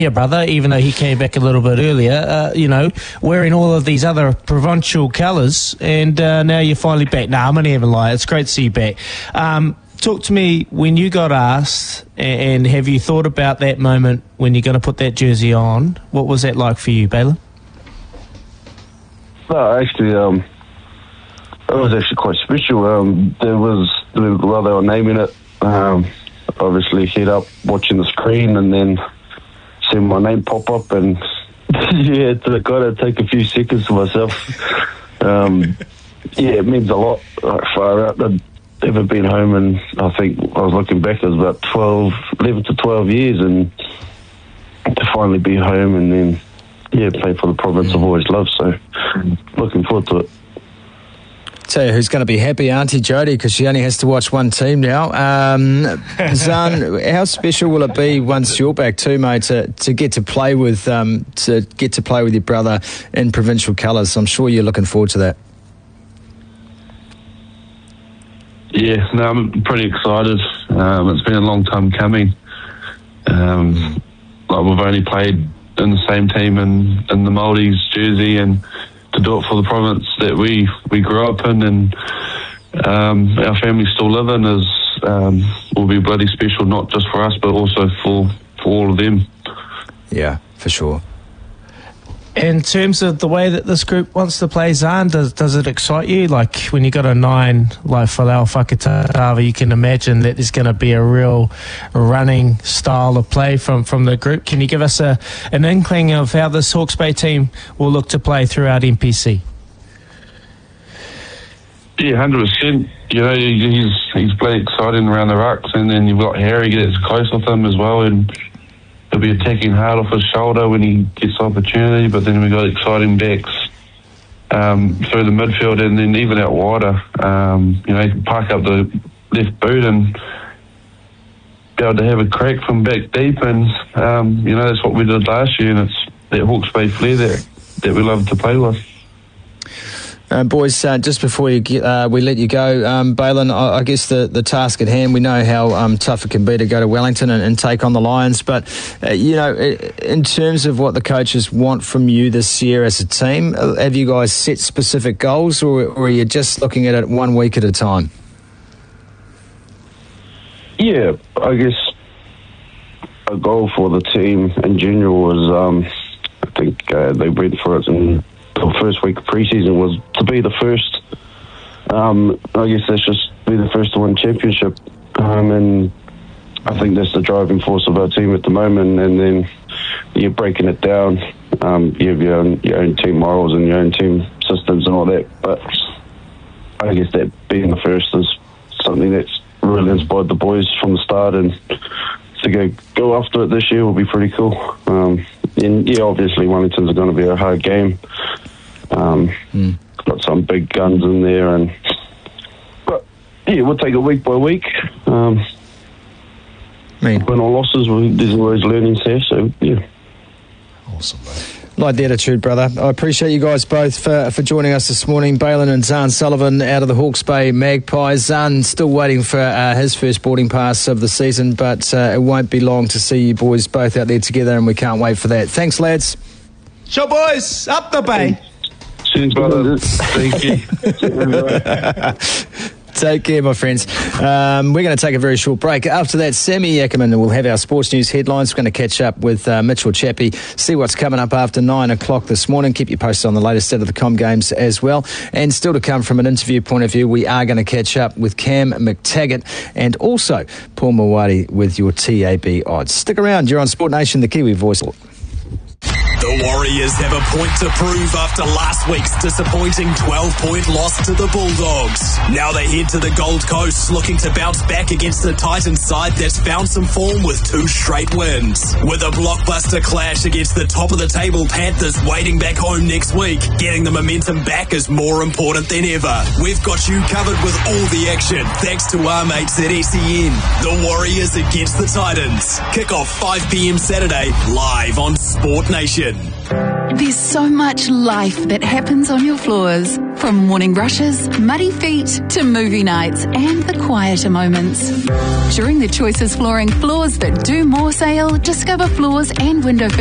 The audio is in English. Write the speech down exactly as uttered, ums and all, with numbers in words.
brother, even though he came back a little bit earlier, uh, you know, wearing all of these other provincial colours, and uh, now you're finally back. No, I'm only having a lie. It's great to see you back. Um, talk to me when you got asked, and have you thought about that moment when you're going to put that jersey on? What was that like for you, Balin? No, actually, um, it was actually quite special. Um, there was, while they were naming it, um, obviously head up watching the screen, and then seeing my name pop up, and yeah, to kind of take a few seconds to myself. Um, yeah, it means a lot. Like, far out. I'd never been home, and I think I was looking back, it was about twelve, eleven to twelve years, and to finally be home, and then yeah, play for the province I've always loved. So looking forward to it. Tell you who's going to be happy, Auntie Jodie, because she only has to watch one team now. Um, Zan, how special will it be once you're back too, mate, to, to get to play with um, to get to play with your brother in provincial colours? I'm sure you're looking forward to that. Yeah, no, I'm pretty excited. Um, it's been a long time coming. Um, like we've only played in the same team in, in the Māoris jersey, and to do it for the province that we, we grew up in and um, our family still live in is um, will be bloody special, not just for us but also for, for all of them. Yeah, for sure. In terms of the way that this group wants to play, Zan, does, does it excite you? Like when you got a nine like Falau Whakatava, you can imagine that there's going to be a real running style of play from, from the group. Can you give us a an inkling of how this Hawke's Bay team will look to play throughout N P C? Yeah, one hundred percent. You know, he's he's bloody exciting around the rucks, and then you've got Harry gets close with him as well, and he'll be attacking hard off his shoulder when he gets the opportunity, but then we've got exciting backs um, through the midfield, and then even out wider. Um, you know, you can park up the left boot and be able to have a crack from back deep, and um, you know, that's what we did last year, and it's that Hawke's Bay flair that, that we love to play with. Uh, boys, uh, just before you get, uh, we let you go, um, Balin, I, I guess the, the task at hand, we know how um, tough it can be to go to Wellington and, and take on the Lions, but, uh, you know, in terms of what the coaches want from you this year as a team, have you guys set specific goals, or, or are you just looking at it one week at a time? Yeah, I guess a goal for the team in general was, um, I think uh, they went for it in the first week of pre-season, was to be the first. Um, I guess that's just be the first to win championship, um, and I think that's the driving force of our team at the moment. And then you're breaking it down. Um, you have your own, your own team morals and your own team systems and all that. But I guess that being the first is something that's really inspired the boys from the start, and to go go after it this year will be pretty cool. Um, and yeah, obviously Wellington's going to be a hard game. Um, mm. Got some big guns in there, and but yeah, we'll take it week by week. Um, Man. Win or losses, there's always learnings there. So yeah, awesome, mate. Like the attitude, brother. I appreciate you guys both for, for joining us this morning. Balin and Zan Sullivan out of the Hawke's Bay Magpies. Zan still waiting for uh, his first boarding pass of the season, but uh, it won't be long to see you boys both out there together, and we can't wait for that. Thanks, lads. Sure, boys. Up the bay. Cheers, brother. Thank you. Take care, my friends. Um, we're going to take a very short break. After that, Sammy Ackerman will have our sports news headlines. We're going to catch up with uh, Mitchell Chappie, see what's coming up after nine o'clock this morning. Keep you posted on the latest out of the Com Games as well. And still to come from an interview point of view, we are going to catch up with Cam McTaggart and also Paul Mawari with your T A B odds. Stick around. You're on Sport Nation, the Kiwi voice. The Warriors have a point to prove after last week's disappointing twelve-point loss to the Bulldogs. Now they head to the Gold Coast looking to bounce back against the Titans side that's found some form with two straight wins. With a blockbuster clash against the top-of-the-table Panthers waiting back home next week, getting the momentum back is more important than ever. We've got you covered with all the action thanks to our mates at S E N. The Warriors against the Titans. Kick off five p.m. Saturday, live on Sport Nation. There's so much life that happens on your floors. From morning rushes, muddy feet, to movie nights and the quieter moments. During the Choices Flooring Floors That Do More sale, discover floors and window